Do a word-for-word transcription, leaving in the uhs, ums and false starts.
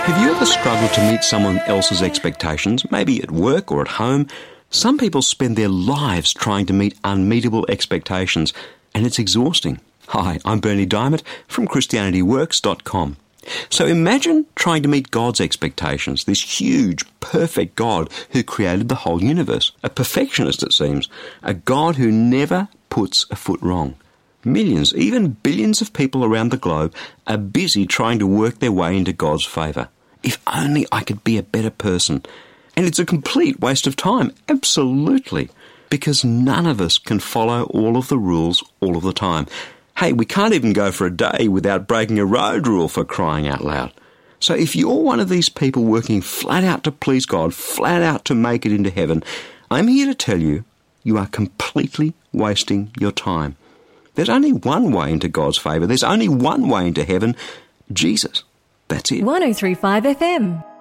Have you ever struggled to meet someone else's expectations, maybe at work or at home? Some people spend their lives trying to meet unmeetable expectations, and it's exhausting. Hi, I'm Bernie Diamond from Christianity Works dot com. So imagine trying to meet God's expectations, this huge, perfect God who created the whole universe. A perfectionist, it seems. A God who never puts a foot wrong. Millions, even billions of people around the globe are busy trying to work their way into God's favour. If only I could be a better person. And it's a complete waste of time, absolutely, because none of us can follow all of the rules all of the time. Hey, we can't even go for a day without breaking a road rule, for crying out loud. So if you're one of these people working flat out to please God, flat out to make it into heaven, I'm here to tell you, you are completely wasting your time. There's only one way into God's favour. There's only one way into heaven, Jesus. That's it. one oh three point five F M.